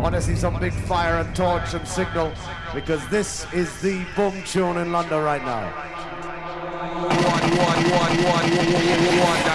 want to see some big fire and torch and signal, because this is the boom tune in London right now. One.